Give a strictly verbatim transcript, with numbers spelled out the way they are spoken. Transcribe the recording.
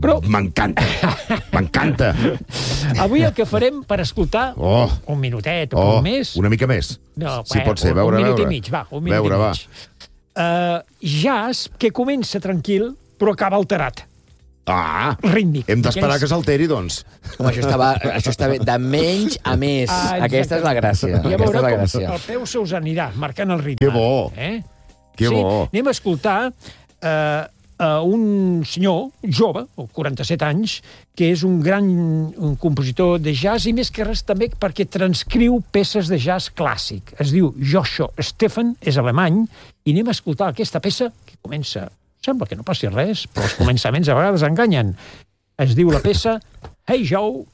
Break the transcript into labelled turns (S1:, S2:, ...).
S1: Però...
S2: M'encanta, m'encanta.
S1: Avui el que farem per escoltar
S2: Oh.
S1: un minutet o
S2: Oh,
S1: un més...
S2: una mica més.
S1: No,
S2: si
S1: bé,
S2: pot ser,
S1: un,
S2: veure,
S1: un minut
S2: veure.
S1: i mig, va, un minut
S2: veure,
S1: i
S2: va.
S1: mig. Uh, jazz que comença tranquil, però acaba alterat.
S2: Ah,
S1: Rítmic.
S2: hem d'esperar
S1: Aquells-
S2: que s'alteri, doncs.
S3: Home, això, estava, això està bé. De menys a més.
S1: Ah,
S3: Aquesta és la gràcia.
S1: Ja
S3: Aquesta és
S1: veureu
S3: la
S1: com
S3: gràcia.
S1: el peu se us anirà, marcant el ritme.
S2: Que bo.
S1: Eh?
S2: Que
S1: sí,
S2: bo.
S1: anem a escoltar eh, uh, un senyor jove, o quaranta-set anys, que és un gran un compositor de jazz i més que res també perquè transcriu peces de jazz clàssic. Es diu Joshua Stephan, és alemany, i anem a escoltar aquesta peça que comença... Sembla que no passi res, però els començaments a vegades enganyen. Es diu la peça Hey Joe,